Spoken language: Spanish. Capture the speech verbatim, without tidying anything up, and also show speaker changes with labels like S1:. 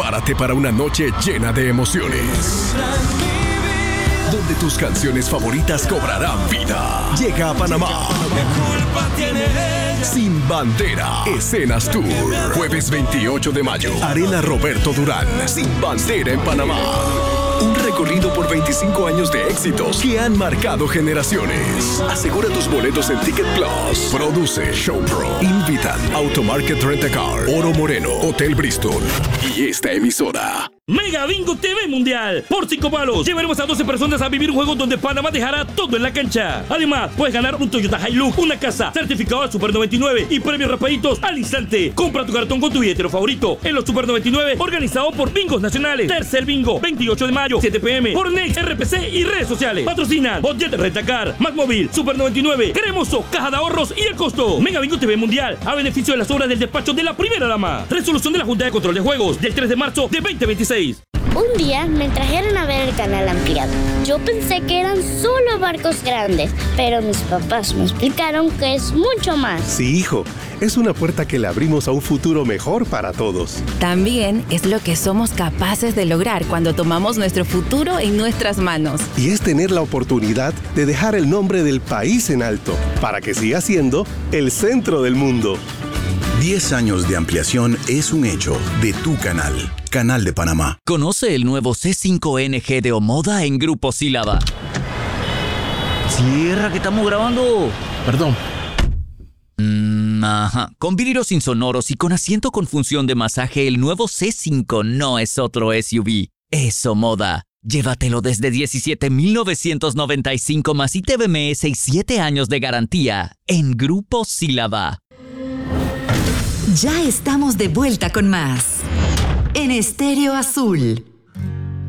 S1: Prepárate para una noche llena de emociones, donde tus canciones favoritas cobrarán vida. Llega a Panamá Sin Bandera, Escenas Tour. Jueves veintiocho de mayo, Arena Roberto Durán. Sin Bandera en Panamá. Un recorrido por veinticinco años de éxitos que han marcado generaciones. Asegura tus boletos en Ticket Plus. Produce Showpro. Invitan Automarket Rent-A-Car, Oro Moreno, Hotel Bristol y esta emisora.
S2: Mega Bingo T V Mundial. Por cinco palos, llevaremos a doce personas a vivir un juego donde Panamá dejará todo en la cancha. Además, puedes ganar un Toyota Hilux, una casa, certificado al Super noventa y nueve y premios rapaditos al instante. Compra tu cartón con tu billetero favorito en los Super noventa y nueve, organizado por Bingos Nacionales. Tercer Bingo, veintiocho de mayo, siete p m por Next, R P C y redes sociales. Patrocinan Budget Rent-A-Car, Más Móvil, Super noventa y nueve, Cremoso, Caja de Ahorros y El Costo. Mega Bingo T V Mundial, a beneficio de las obras del despacho de la primera dama. Resolución de la Junta de Control de Juegos del tres de marzo de veinte veintiséis.
S3: Un día me trajeron a ver el canal ampliado. Yo pensé que eran solo barcos grandes, pero mis papás me explicaron que es mucho más.
S4: Sí, hijo, es una puerta que le abrimos a un futuro mejor para todos.
S5: También es lo que somos capaces de lograr cuando tomamos nuestro futuro en nuestras manos.
S4: Y es tener la oportunidad de dejar el nombre del país en alto, para que siga siendo el centro del mundo.
S6: diez años de ampliación es un hecho de tu canal. Canal de Panamá.
S7: Conoce el nuevo C cinco N G de Omoda en Grupo Sílaba. Cierra, que estamos grabando.
S8: Perdón.
S7: Mm, ajá. Con vidrios insonoros y con asiento con función de masaje, el nuevo C cinco no es otro S U V. Es Omoda. Llévatelo desde diecisiete mil novecientos noventa y cinco más I T V M S y siete años de garantía en Grupo Sílaba.
S9: Ya estamos de vuelta con más en Estéreo Azul.